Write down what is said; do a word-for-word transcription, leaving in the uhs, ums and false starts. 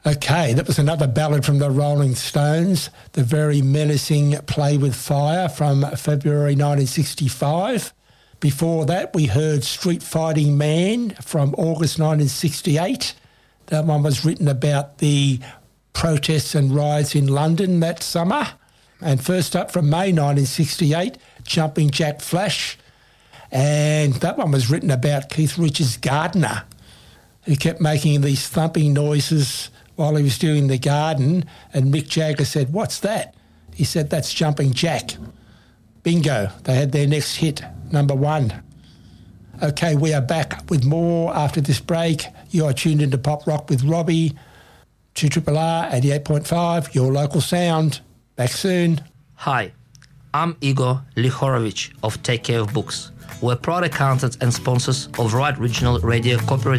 Okay, that was another ballad from the Rolling Stones, the very menacing Play With Fire from February nineteen sixty-five. Before that, we heard Street Fighting Man from August nineteen sixty-eight. That one was written about the protests and riots in London that summer. And first up from May nineteen sixty-eight, Jumping Jack Flash. And that one was written about Keith Richards' gardener, who kept making these thumping noises while he was doing the garden, and Mick Jagger said, "What's that?" He said, "That's Jumping Jack." Bingo. They had their next hit, number one. Okay, we are back with more after this break. You are tuned into Pop Rock with Robbie, two R R R eighty-eight point five, your local sound. Back soon. Hi, I'm Igor Lihorovich of Take Care of Books. We're proud accountants and sponsors of Right Regional Radio Cooperative